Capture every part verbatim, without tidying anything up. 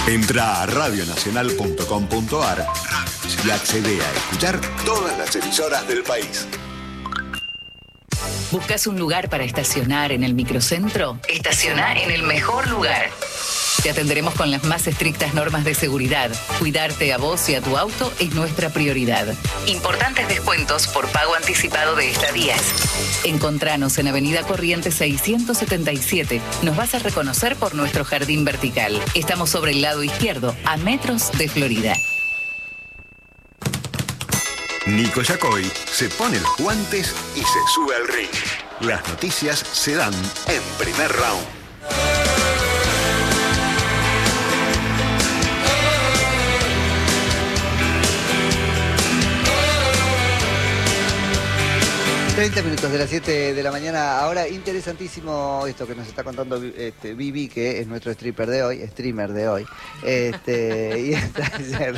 Entra a radio nacional punto com punto ar y accede a escuchar todas las emisoras del país. ¿Buscas un lugar para estacionar en el microcentro? Estaciona en el mejor lugar. Te atenderemos con las más estrictas normas de seguridad. Cuidarte a vos y a tu auto es nuestra prioridad. Importantes descuentos por pago anticipado de estadías. Encontranos en Avenida Corrientes seiscientos setenta y siete. Nos vas a reconocer por nuestro jardín vertical. Estamos sobre el lado izquierdo, a metros de Florida. Nico Yacoy se pone los guantes y se sube al ring. Las noticias se dan en primer round. treinta minutos de las siete de la mañana. Ahora, interesantísimo esto que nos está contando este, Vivi, que es nuestro stripper de hoy, streamer de hoy. Este, y está,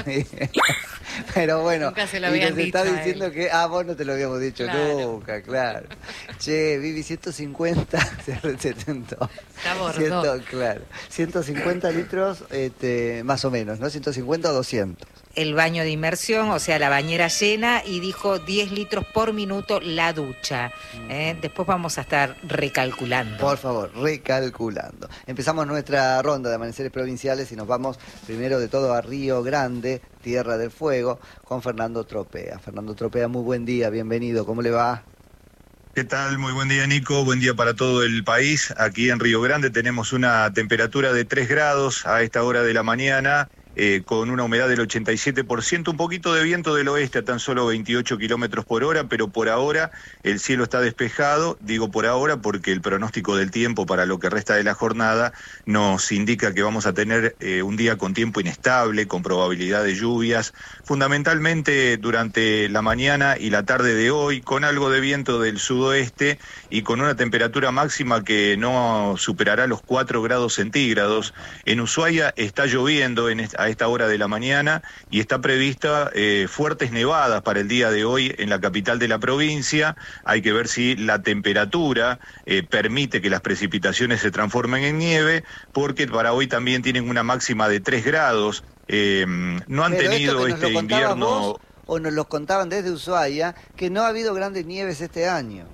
pero bueno, nunca se lo y habían nos dicho está diciendo que, ah, vos no te lo habíamos dicho claro. nunca, claro. Che, Vivi, ciento cincuenta, se retentó. Está bordo. Ciento, claro, ciento cincuenta litros, este, más o menos, ¿no? ciento cincuenta o doscientos. El baño de inmersión, o sea, la bañera llena, y dijo diez litros por minuto la ducha. ¿eh? Después vamos a estar recalculando. Por favor, recalculando. Empezamos nuestra ronda de amaneceres provinciales y nos vamos primero de todo a Río Grande, Tierra del Fuego, con Fernando Tropea. Fernando Tropea, muy buen día, bienvenido, ¿cómo le va? ¿Qué tal? Muy buen día, Nico. Buen día para todo el país. Aquí en Río Grande tenemos una temperatura de tres grados a esta hora de la mañana. Eh, con una humedad del ochenta y siete por ciento, un poquito de viento del oeste a tan solo veintiocho kilómetros por hora, pero por ahora el cielo está despejado. Digo por ahora porque el pronóstico del tiempo para lo que resta de la jornada nos indica que vamos a tener eh, un día con tiempo inestable, con probabilidad de lluvias, fundamentalmente durante la mañana y la tarde de hoy, con algo de viento del sudoeste y con una temperatura máxima que no superará los cuatro grados centígrados. En Ushuaia está lloviendo en esta a esta hora de la mañana y está prevista eh, fuertes nevadas para el día de hoy en la capital de la provincia. Hay que ver si la temperatura eh, permite que las precipitaciones se transformen en nieve, porque para hoy también tienen una máxima de tres grados. Eh, no han Pero tenido este invierno... Vos, o nos lo contaban desde Ushuaia, que no ha habido grandes nieves este año.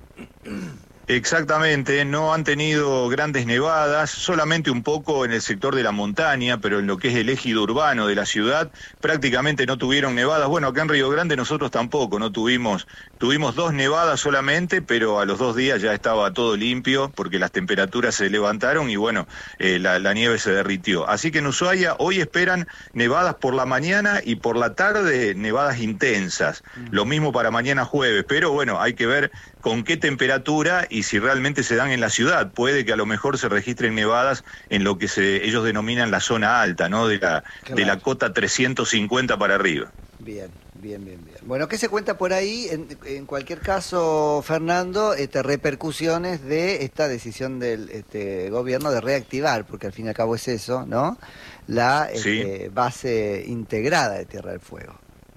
Exactamente, no han tenido grandes nevadas, solamente un poco en el sector de la montaña, pero en lo que es el ejido urbano de la ciudad prácticamente no tuvieron nevadas. Bueno, acá en Río Grande nosotros tampoco, no tuvimos, tuvimos dos nevadas solamente, pero a los dos días ya estaba todo limpio porque las temperaturas se levantaron y bueno, eh, la, la nieve se derritió. Así que en Ushuaia hoy esperan nevadas por la mañana y por la tarde nevadas intensas. Lo mismo para mañana jueves, pero bueno, hay que ver con qué temperatura y si realmente se dan en la ciudad. Puede que a lo mejor se registren nevadas en lo que se, ellos denominan la zona alta, ¿no? De la, claro. de la cota trescientos cincuenta para arriba. Bien, bien, bien, bien. Bueno, ¿qué se cuenta por ahí? En, en cualquier caso, Fernando, este, repercusiones de esta decisión del este, gobierno de reactivar, porque al fin y al cabo es eso, ¿no? La este, sí. base integrada de Tierra del Fuego.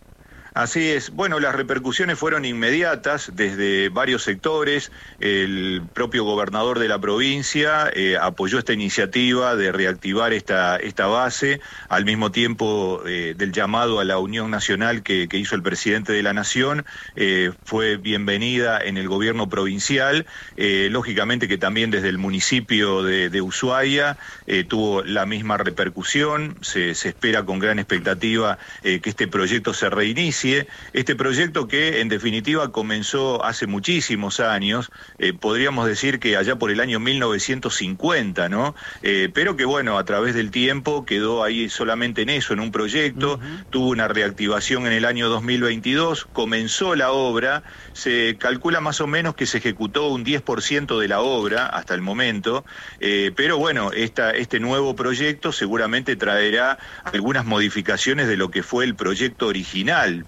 Así es. Bueno, las repercusiones fueron inmediatas desde varios sectores. El propio gobernador de la provincia eh, apoyó esta iniciativa de reactivar esta, esta base, al mismo tiempo eh, del llamado a la unión nacional que, que hizo el presidente de la Nación. Eh, fue bienvenida en el gobierno provincial. Eh, lógicamente que también desde el municipio de, de Ushuaia eh, tuvo la misma repercusión. Se, se espera con gran expectativa eh, que este proyecto se reinicie. Este proyecto que en definitiva comenzó hace muchísimos años, eh, podríamos decir que allá por el año mil novecientos cincuenta, ¿no? Eh, pero que bueno, a través del tiempo quedó ahí solamente en eso, en un proyecto, uh-huh. tuvo una reactivación en el año dos mil veintidós, comenzó la obra, se calcula más o menos que se ejecutó un diez por ciento de la obra hasta el momento, eh, pero bueno, esta, este nuevo proyecto seguramente traerá algunas modificaciones de lo que fue el proyecto original.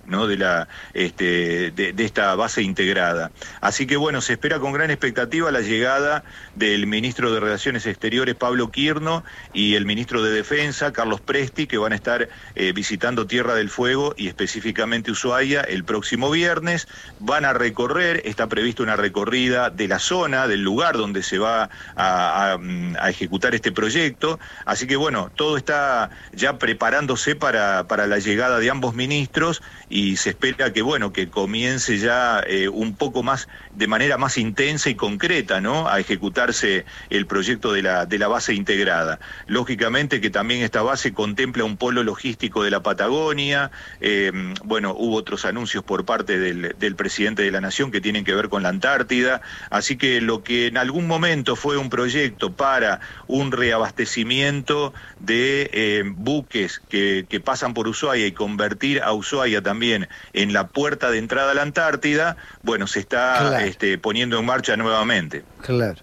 ¿no? de, la, este, de, de esta base integrada. Así que bueno, se espera con gran expectativa la llegada del ministro de Relaciones Exteriores, Pablo Quirno, y el ministro de Defensa, Carlos Presti, que van a estar eh, visitando Tierra del Fuego y específicamente Ushuaia el próximo viernes. Van a recorrer, está prevista una recorrida de la zona, del lugar donde se va a, a, a ejecutar este proyecto. Así que bueno, todo está ya preparándose para, para la llegada de ambos ministros, y se espera que bueno, que comience ya eh, un poco más, de manera más intensa y concreta, ¿no? A ejecutarse el proyecto de la, de la base integrada. Lógicamente que también esta base contempla un polo logístico de la Patagonia. Eh, bueno, hubo otros anuncios por parte del, del presidente de la Nación que tienen que ver con la Antártida. Así que lo que en algún momento fue un proyecto para un reabastecimiento de eh, buques que, que pasan por Ushuaia y convertir a Ushuaia también en la puerta de entrada a la Antártida, bueno, se está claro. este, poniendo en marcha nuevamente. Claro.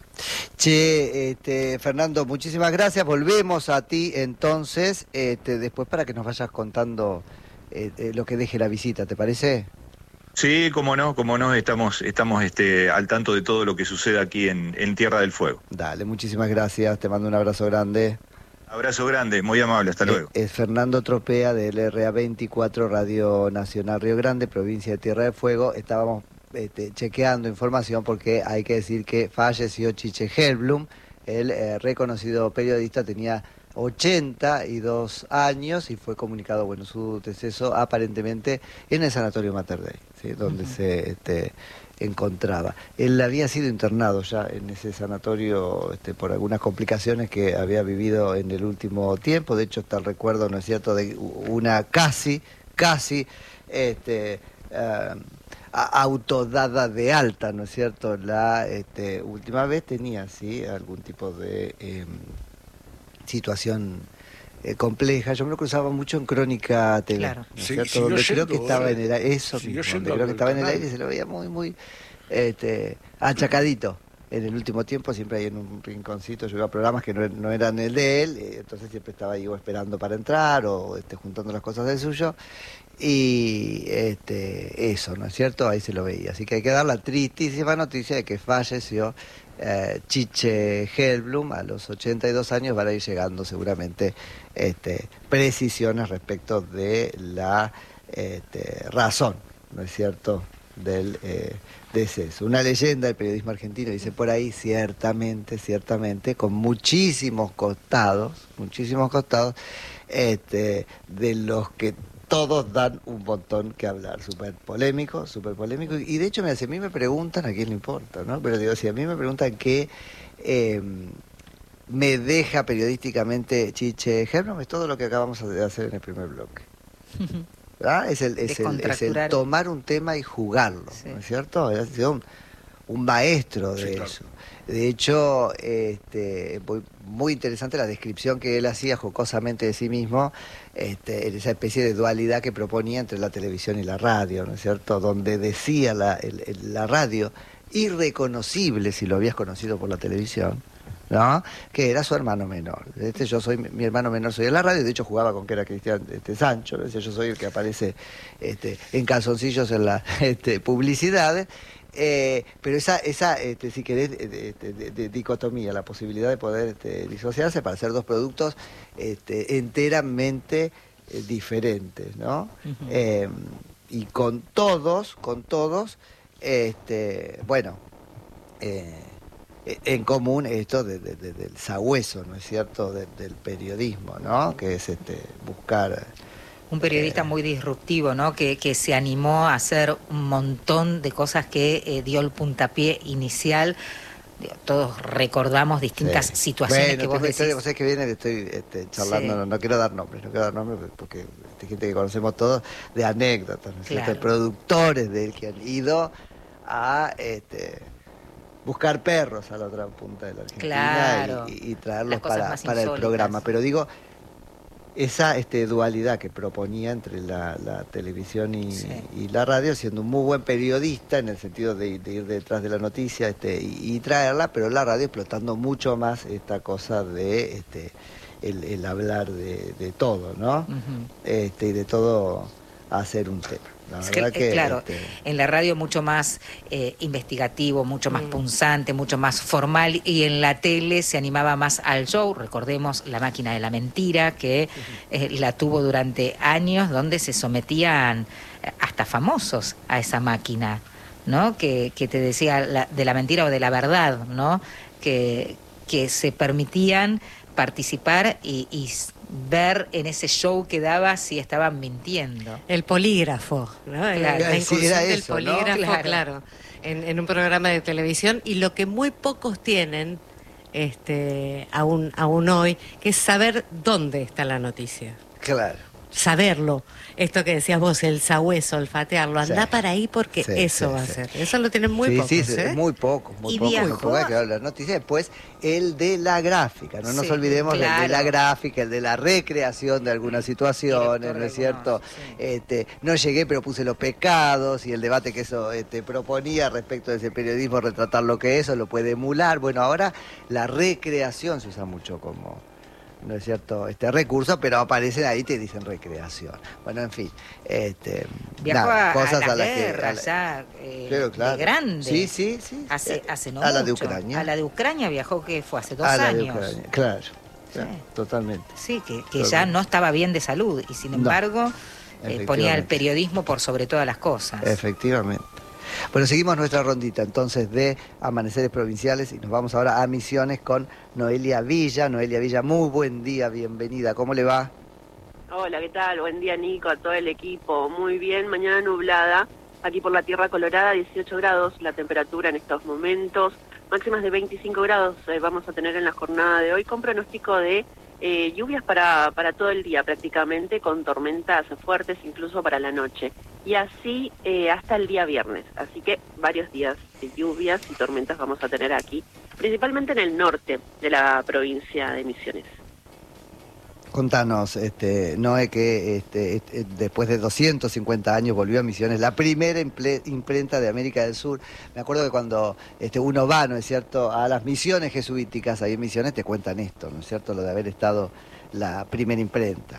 Che, este, Fernando, muchísimas gracias. Volvemos a ti entonces, este, después para que nos vayas contando eh, eh, lo que deje la visita, ¿te parece? Sí, cómo no, cómo no, estamos, estamos este, al tanto de todo lo que sucede aquí en, en Tierra del Fuego. Dale, muchísimas gracias, te mando un abrazo grande. Abrazo grande, muy amable, hasta luego. Es, es Fernando Tropea del R A veinticuatro, Radio Nacional Río Grande, provincia de Tierra del Fuego. Estábamos este, chequeando información porque hay que decir que falleció Chiche Helblum, el eh, reconocido periodista, tenía ochenta y dos años y fue comunicado, bueno, su deceso aparentemente en el Sanatorio Mater Dei, ¿sí? Donde uh-huh. se este, encontraba. Él había sido internado ya en ese sanatorio este, por algunas complicaciones que había vivido en el último tiempo. De hecho, está el recuerdo, ¿no es cierto?, de una casi, casi este, uh, autodada de alta, ¿no es cierto? La este, última vez tenía, sí, algún tipo de eh, situación eh, compleja. Yo me lo cruzaba mucho en Crónica T V, claro. ¿no es Sí, cierto? Donde creo que estaba en el aire, eso mismo, donde creo que estaba en el aire, se lo veía muy, muy este, achacadito. En el último tiempo siempre ahí en un rinconcito, yo iba a programas que no, no eran el de él, eh, entonces siempre estaba ahí o esperando para entrar o este, juntando las cosas del suyo. Y este, eso, ¿no es cierto? Ahí se lo veía. Así que hay que dar la tristísima noticia de que falleció eh, Chiche Helblum a los ochenta y dos años. Van a ir llegando seguramente este, precisiones respecto de la este, razón, ¿no es cierto?, del eh, deceso. Una leyenda del periodismo argentino, dice por ahí, ciertamente, ciertamente, con muchísimos costados, muchísimos costados, este, de los que todos dan un montón que hablar, súper polémico, súper polémico, y de hecho, mira, si a mí me preguntan, a quién le importa, ¿no? Pero digo, si a mí me preguntan qué eh, me deja periodísticamente Chiche Helblum, es todo lo que acabamos de hacer en el primer bloque. ¿Ah? Es, el, es, el, es el tomar un tema y jugarlo, sí. ¿No es cierto? Ha sido un, un maestro de sí, claro. eso. De hecho, este, muy, muy interesante la descripción que él hacía jocosamente de sí mismo, este, en esa especie de dualidad que proponía entre la televisión y la radio, ¿no es cierto? Donde decía la, el, el, la radio, irreconocible si lo habías conocido por la televisión, ¿no?, que era su hermano menor. Este, yo soy mi hermano menor, soy de la radio, de hecho jugaba con que era Cristian este, Sancho, ¿no? Yo soy el que aparece este, en calzoncillos en las este, publicidades, eh, pero esa, esa este, si querés, de, de, de, de dicotomía, la posibilidad de poder este, disociarse para hacer dos productos este, enteramente eh, diferentes, ¿no? Uh-huh. eh, y con todos, con todos, este, bueno, eh, en común esto de, de, de, del sabueso, ¿no es cierto?, de, del periodismo, ¿no?, que es este buscar... Un periodista eh, muy disruptivo, ¿no?, que, que se animó a hacer un montón de cosas que eh, dio el puntapié inicial. Todos recordamos distintas sí. situaciones bueno, que vos decís. Historia, vos sabés que viene, estoy este, charlando, sí. no, no quiero dar nombres, no quiero dar nombres porque hay gente que conocemos todos, de anécdotas, ¿no es cierto?, claro. de productores de él que han ido a... este buscar perros a la otra punta de la Argentina, claro. y, y traerlos para, para el programa. Pero digo, esa este, dualidad que proponía entre la, la televisión y, sí. y la radio, siendo un muy buen periodista en el sentido de, de ir detrás de la noticia este, y, y traerla, pero la radio explotando mucho más esta cosa de este, el, el hablar de, de todo, ¿no? Uh-huh. este, y de todo a hacer un tema. La Es verdad que, que, claro, este... en la radio mucho más eh, investigativo, mucho más mm. punzante, mucho más formal, y en la tele se animaba más al show. Recordemos La Máquina de la Mentira, que eh, la tuvo durante años, donde se sometían hasta famosos a esa máquina, ¿no? Que, que te decía la, de la mentira o de la verdad, ¿no? Que, que se permitían participar y, y ver en ese show que daba si estaban mintiendo. El polígrafo, ¿no? Claro. La incursión sí, del eso, polígrafo, ¿no? Claro, claro en, en un programa de televisión, y lo que muy pocos tienen este, aún, aún hoy, que es saber dónde está la noticia. Claro. Saberlo, esto que decías vos, el sabueso, olfatearlo, anda sí. para ahí porque sí, eso sí, va sí. a ser. Eso lo tienen muy sí, pocos, sí, ¿eh? muy pocos, muy y pocos. Viajó... Muy pocos las noticias. Después, el de la gráfica, no sí, nos olvidemos claro. del de la gráfica, el de la recreación de algunas situaciones, ¿no es cierto? Sí. Este, no llegué, pero puse los pecados, y el debate que eso este, proponía respecto de ese periodismo, retratar lo que eso, lo puede emular. Bueno, ahora la recreación se usa mucho como... ¿no es cierto? Este recurso, pero aparecen ahí y te dicen recreación. Bueno, en fin, este, viajó nada, a, cosas a las a las guerras, que, ya, eh, claro, claro. de grande. Sí, sí, sí. Hace, eh, hace no a mucho. la de Ucrania. A la de Ucrania viajó, que fue hace dos a la años. De Ucrania. Claro, sí. claro, totalmente. Sí, que, que totalmente. ya no estaba bien de salud, y sin embargo no, eh, ponía el periodismo por sobre todas las cosas. Efectivamente. Bueno, seguimos nuestra rondita entonces de amaneceres provinciales y nos vamos ahora a Misiones con Noelia Villa. Noelia Villa, muy buen día, bienvenida. ¿Cómo le va? Hola, ¿qué tal? Buen día, Nico, a todo el equipo. Muy bien, mañana nublada, aquí por la Tierra Colorada, dieciocho grados la temperatura en estos momentos, máximas de veinticinco grados eh, vamos a tener en la jornada de hoy, con pronóstico de eh, lluvias para, para todo el día prácticamente, con tormentas fuertes incluso para la noche. Y así eh, hasta el día viernes, así que varios días de lluvias y tormentas vamos a tener aquí, principalmente en el norte de la provincia de Misiones. Contanos, este, Noé, que este, este, después de doscientos cincuenta años volvió a Misiones, la primera imprenta de América del Sur. Me acuerdo que cuando este, uno va, ¿no es cierto?, a las misiones jesuíticas ahí en Misiones, te cuentan esto, ¿no es cierto?, lo de haber estado la primera imprenta.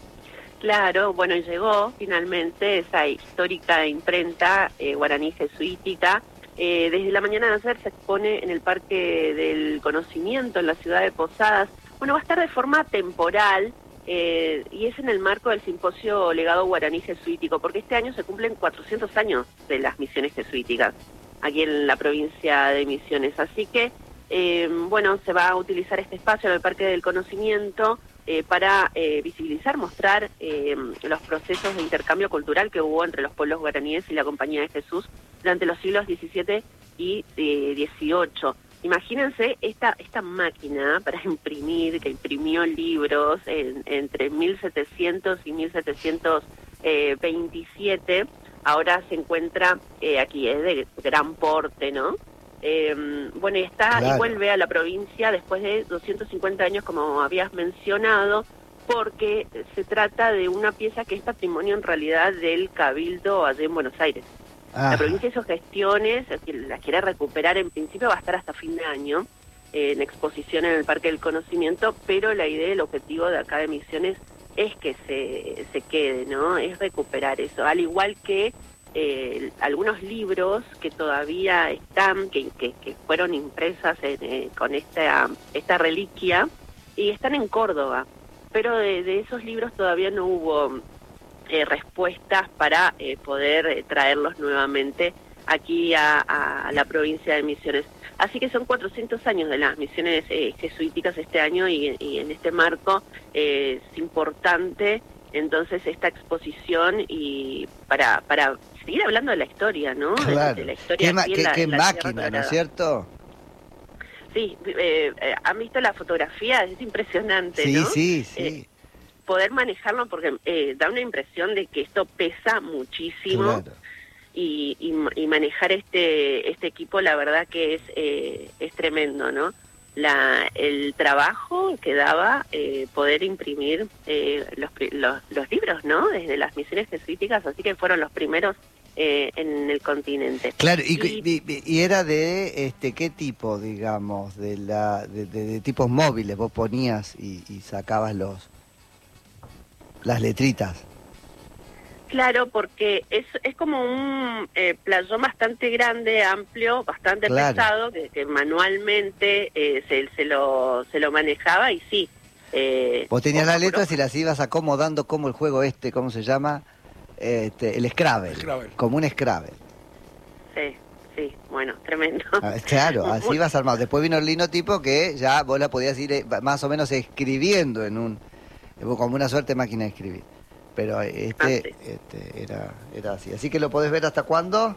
Claro, bueno, llegó finalmente esa histórica imprenta eh, guaraní jesuítica. Eh, desde la mañana de ayer se expone en el Parque del Conocimiento, en la ciudad de Posadas. Bueno, va a estar de forma temporal eh, y es en el marco del simposio Legado Guaraní Jesuítico, porque este año se cumplen cuatrocientos años de las misiones jesuíticas aquí en la provincia de Misiones. Así que, eh, bueno, se va a utilizar este espacio en el Parque del Conocimiento Eh, para eh, visibilizar, mostrar eh, los procesos de intercambio cultural que hubo entre los pueblos guaraníes y la Compañía de Jesús durante los siglos diecisiete y dieciocho. Imagínense esta esta máquina para imprimir, que imprimió libros en, entre mil setecientos y mil setecientos veintisiete, ahora se encuentra eh, aquí, es de gran porte, ¿no? Eh, bueno, y está claro. Y vuelve a la provincia después de doscientos cincuenta años, como habías mencionado, porque se trata de una pieza que es patrimonio en realidad del Cabildo allá en Buenos Aires. Ah. La provincia hizo gestiones, las quiere recuperar, en principio va a estar hasta fin de año eh, en exposición en el Parque del Conocimiento, pero la idea, el objetivo de acá de Misiones es que se, se quede, ¿no? Es recuperar eso, al igual que Eh, algunos libros que todavía están, que, que, que fueron impresas en, eh, con esta, esta reliquia, y están en Córdoba, pero de, de esos libros todavía no hubo eh, respuestas para eh, poder eh, traerlos nuevamente aquí a, a la provincia de Misiones. Así que son cuatrocientos años de las misiones eh, jesuíticas este año, y, y en este marco eh, es importante entonces esta exposición, y para para seguir hablando de la historia, ¿no? Claro. De, de la historia qué, ma aquí qué, en la, qué en la máquina, ¿no es cierto? Sí, eh, eh, han visto la fotografía, es impresionante, sí, ¿no? Sí, sí, eh, poder manejarlo, porque eh, da una impresión de que esto pesa muchísimo. Claro. Y, y, y manejar este este equipo, la verdad que es eh, es tremendo, ¿no? La, el trabajo que daba eh, poder imprimir eh, los, los, los libros, ¿no? Desde las misiones jesuíticas, así que fueron los primeros eh, en el continente. Claro, y, y, y, y era de este qué tipo, digamos, de la de, de, de tipos móviles, vos ponías y, y sacabas los las letritas. Claro, porque es es como un eh, playón bastante grande, amplio, bastante claro. pesado, que, que manualmente eh, se, se lo se lo manejaba y sí. Eh, Vos tenías las letras y las ibas acomodando como el juego este, ¿cómo se llama? Este, el Scrabble, Scrabble, como un Scrabble. Sí, sí, bueno, tremendo. Ah, claro, así vas armado. Después vino el linotipo que ya vos la podías ir eh, más o menos escribiendo en un, como una suerte de máquina de escribir. Pero este, ah, sí. este era, era así. Así que lo podés ver hasta cuándo.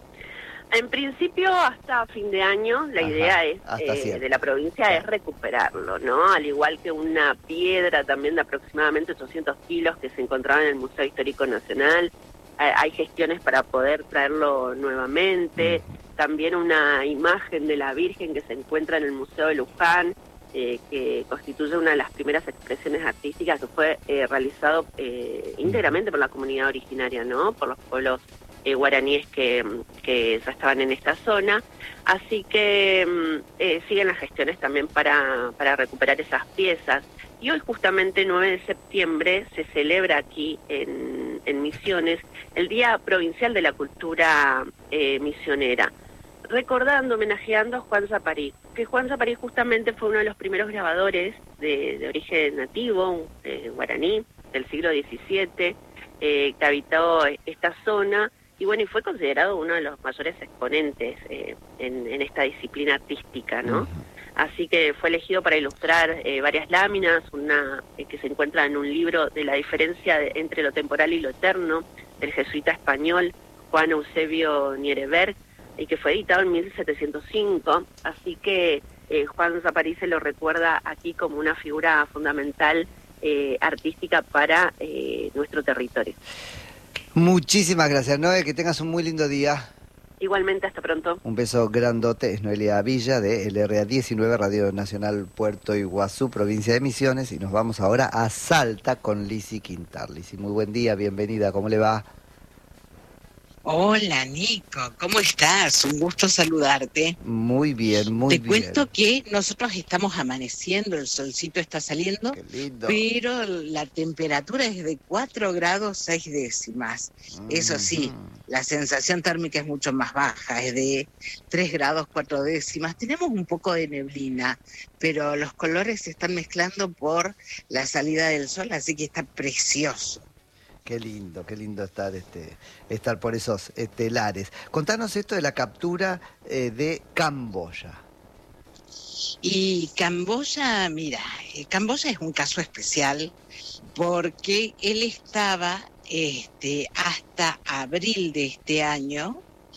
En principio hasta fin de año, la Ajá, idea es eh, de la provincia claro. es recuperarlo, ¿no? Al igual que una piedra también de aproximadamente ochocientos kilos que se encontraba en el Museo Histórico Nacional. Eh, hay gestiones para poder traerlo nuevamente. Mm. También una imagen de la Virgen que se encuentra en el Museo de Luján, eh, que constituye una de las primeras expresiones artísticas que fue eh, realizado eh, íntegramente por la comunidad originaria, ¿no? Por los pueblos Eh, guaraníes que, que ya estaban en esta zona, así que eh, siguen las gestiones también para, para recuperar esas piezas. Y hoy justamente nueve de septiembre se celebra aquí en, en Misiones el Día Provincial de la Cultura eh, Misionera, recordando, homenajeando a Juan Zaparí, que Juan Zaparí justamente fue uno de los primeros grabadores de, de origen nativo, eh, guaraní, del siglo diecisiete, eh, que habitó esta zona. Y bueno, y fue considerado uno de los mayores exponentes eh, en, en esta disciplina artística, ¿no? Uh-huh. Así que fue elegido para ilustrar eh, varias láminas, una eh, que se encuentra en un libro de la diferencia de, entre lo temporal y lo eterno, del jesuita español Juan Eusebio Niereberg, y que fue editado en mil setecientos cinco. Así que eh, Juan Zaparí se lo recuerda aquí como una figura fundamental eh, artística para eh, nuestro territorio. Muchísimas gracias, Noé, que tengas un muy lindo día. Igualmente, hasta pronto. Un beso grandote, es Noelia Villa de L R A diecinueve, Radio Nacional Puerto Iguazú, provincia de Misiones, y nos vamos ahora a Salta con Lizzy Quintar. Lizzy, muy buen día, bienvenida, ¿cómo le va? Hola, Nico, ¿cómo estás? Un gusto saludarte. Muy bien, muy Te bien. Te cuento que nosotros estamos amaneciendo, el solcito está saliendo, Qué lindo. Pero la temperatura es de cuatro grados seis décimas. Mm-hmm. Eso sí, la sensación térmica es mucho más baja, es de tres grados cuatro décimas. Tenemos un poco de neblina, pero los colores se están mezclando por la salida del sol, así que está precioso. Qué lindo, qué lindo estar este estar por esos estelares. Contanos esto de la captura eh, de Camboya. Y Camboya, mira, Camboya es un caso especial porque él estaba este, hasta abril de este año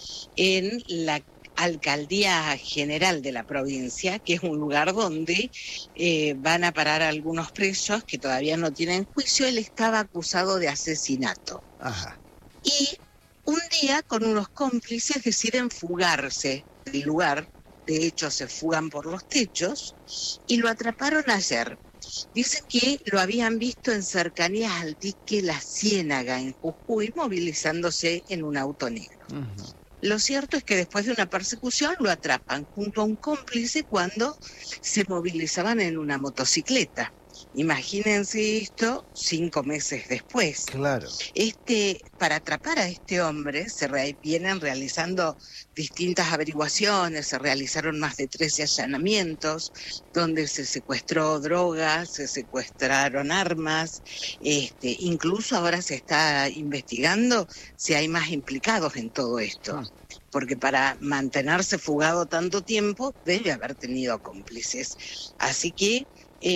en la Alcaldía General de la provincia, que es un lugar donde eh, van a parar algunos presos que todavía no tienen juicio. Él estaba acusado de asesinato. Ajá. Y un día con unos cómplices deciden fugarse del lugar. De hecho, se fugan por los techos y lo atraparon ayer. Dicen que lo habían visto en cercanías al dique La Ciénaga en Jujuy, movilizándose en un auto negro. Uh-huh. Lo cierto es que después de una persecución lo atrapan junto a un cómplice cuando se movilizaban en una motocicleta. Imagínense esto cinco meses después. Claro. Este, para atrapar a este hombre se re, vienen realizando distintas averiguaciones, se realizaron más de trece allanamientos, donde se secuestró drogas, se secuestraron armas, este, incluso ahora se está investigando si hay más implicados en todo esto. Ah. Porque para mantenerse fugado tanto tiempo debe haber tenido cómplices. Así que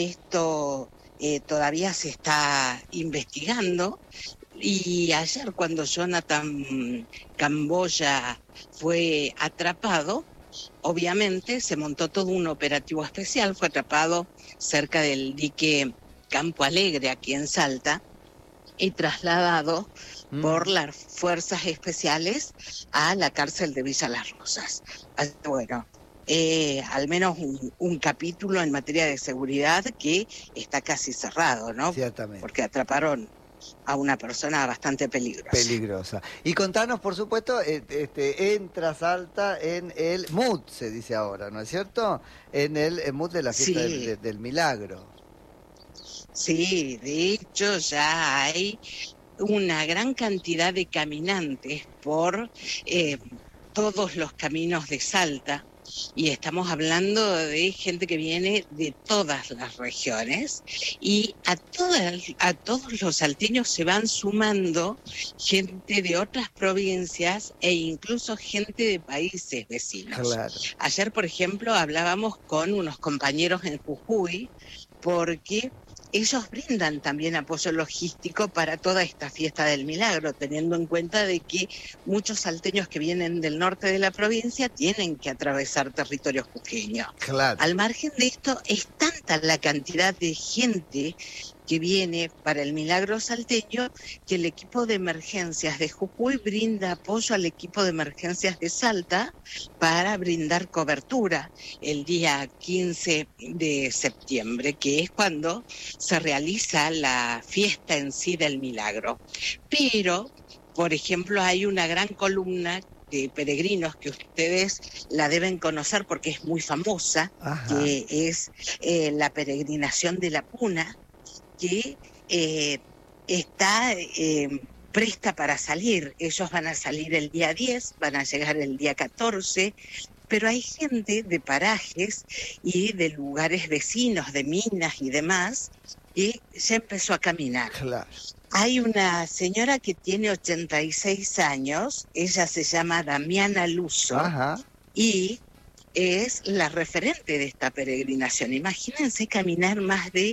esto eh, todavía se está investigando. Y ayer cuando Jonathan Camboya fue atrapado, obviamente se montó todo un operativo especial. Fue atrapado cerca del dique Campo Alegre, aquí en Salta, y trasladado mm. por las fuerzas especiales a la cárcel de Villa Las Rosas. Así, bueno, eh, al menos un, un capítulo en materia de seguridad que está casi cerrado, ¿no? Ciertamente. Porque atraparon a una persona bastante peligrosa. Peligrosa. Y contanos, por supuesto, este, entra Salta en el M U D, se dice ahora, ¿no es cierto? En el M U D de la fiesta sí. del, del, del Milagro. Sí, de hecho ya hay una gran cantidad de caminantes por eh, todos los caminos de Salta, y estamos hablando de gente que viene de todas las regiones, y a todas, a todos los salteños se van sumando gente de otras provincias e incluso gente de países vecinos. Claro. Ayer, por ejemplo, hablábamos con unos compañeros en Jujuy, porque ellos brindan también apoyo logístico para toda esta fiesta del milagro, teniendo en cuenta de que muchos salteños que vienen del norte de la provincia tienen que atravesar territorio jujeño. Claro. Al margen de esto, es tanta la cantidad de gente que viene para el milagro salteño que el equipo de emergencias de Jujuy brinda apoyo al equipo de emergencias de Salta para brindar cobertura el día quince de septiembre, que es cuando se realiza la fiesta en sí del milagro. Pero, por ejemplo, hay una gran columna de peregrinos que ustedes la deben conocer porque es muy famosa, Ajá. que es eh, la peregrinación de la Puna, que eh, está eh, presta para salir. Ellos van a salir el día diez, van a llegar el día catorce, pero hay gente de parajes y de lugares vecinos, de minas y demás, que ya empezó a caminar. Claro. Hay una señora que tiene ochenta y seis años, ella se llama Damiana Luso, Ajá. y es la referente de esta peregrinación. Imagínense caminar más de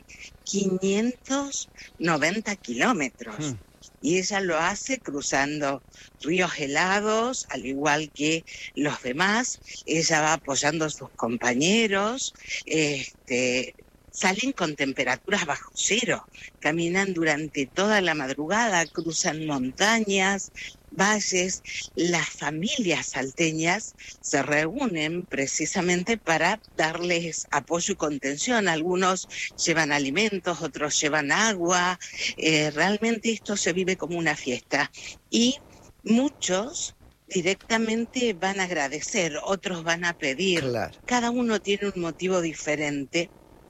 quinientos noventa kilómetros. Hmm. Y ella lo hace cruzando ríos helados, al igual que los demás. Ella va apoyando a sus compañeros. Este, salen con temperaturas bajo cero. Caminan durante toda la madrugada, cruzan montañas, valles. Las familias salteñas se reúnen precisamente para darles apoyo y contención. Algunos llevan alimentos, otros llevan agua. Eh, realmente esto se vive como una fiesta. Y muchos directamente van a agradecer, otros van a pedir. Claro. Cada uno tiene un motivo diferente.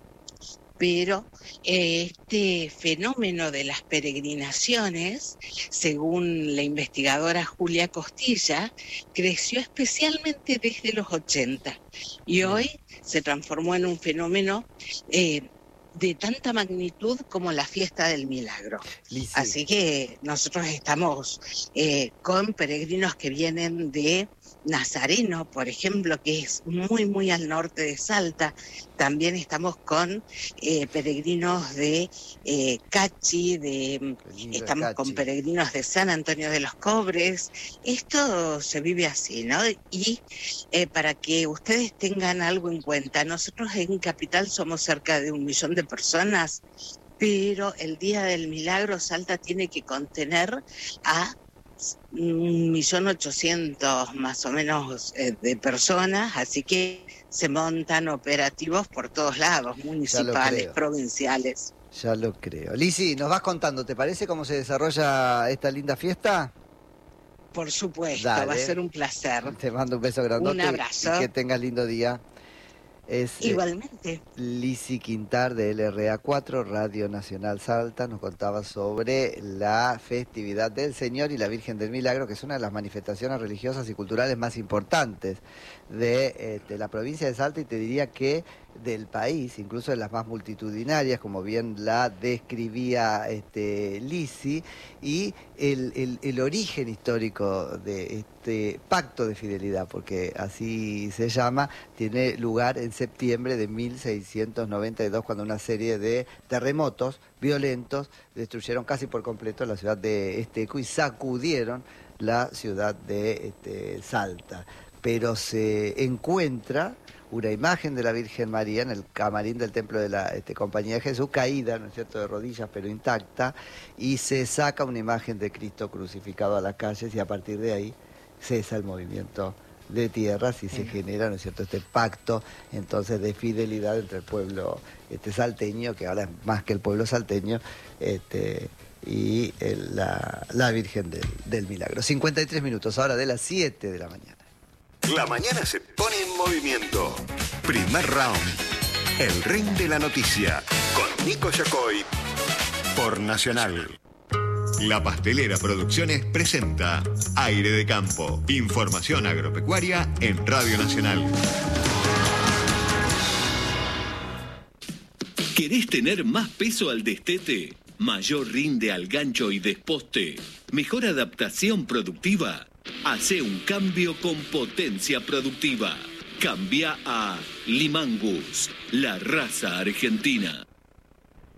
Pero eh, este fenómeno de las peregrinaciones, según la investigadora Julia Costilla, creció especialmente desde los ochenta y hoy se transformó en un fenómeno eh, de tanta magnitud como la fiesta del milagro. Sí. Así que nosotros estamos eh, con peregrinos que vienen de Nazareno, por ejemplo, que es muy, muy al norte de Salta. También estamos con eh, peregrinos de eh, Cachi, de, estamos Cachi. con peregrinos de San Antonio de los Cobres. Esto se vive así, ¿no? Y eh, para que ustedes tengan algo en cuenta, nosotros en Capital somos cerca de un millón de personas, pero el Día del Milagro Salta tiene que contener a un millón ochocientos más o menos eh, de personas, así que se montan operativos por todos lados, municipales, provinciales. Ya lo creo. Lisi, nos vas contando, ¿te parece cómo se desarrolla esta linda fiesta? Por supuesto, Dale. Va a ser un placer. Te mando un beso grandote. Un abrazo. Y que tengas lindo día. Es, Igualmente. Eh, Lisi Quintar de L R A cuatro, Radio Nacional Salta, nos contaba sobre la festividad del Señor y la Virgen del Milagro, que es una de las manifestaciones religiosas y culturales más importantes de, eh, de la provincia de Salta, y te diría que del país, incluso de las más multitudinarias, como bien la describía este, Lisi, y el, el, el origen histórico de este pacto de fidelidad, porque así se llama, tiene lugar en septiembre de mil seiscientos noventa y dos, cuando una serie de terremotos violentos destruyeron casi por completo la ciudad de Esteco y sacudieron la ciudad de este, Salta. Pero se encuentra una imagen de la Virgen María en el camarín del templo de la este, Compañía de Jesús, caída, ¿no es cierto?, de rodillas, pero intacta, y se saca una imagen de Cristo crucificado a las calles, y a partir de ahí cesa el movimiento de tierras y se genera, ¿no es cierto?, este pacto entonces de fidelidad entre el pueblo este, salteño, que ahora es más que el pueblo salteño, este, y el, la, la Virgen del, del Milagro. cincuenta y tres minutos, ahora de las siete de la mañana. La mañana se pone en movimiento. Primer round. El ring de la noticia. Con Nico Yacoy. Por Nacional. La Pastelera Producciones presenta Aire de Campo. Información agropecuaria en Radio Nacional. ¿Querés tener más peso al destete? ¿Mayor rinde al gancho y desposte? ¿Mejor adaptación productiva? Hacé un cambio con potencia productiva. Cambia a Limangus, la raza argentina.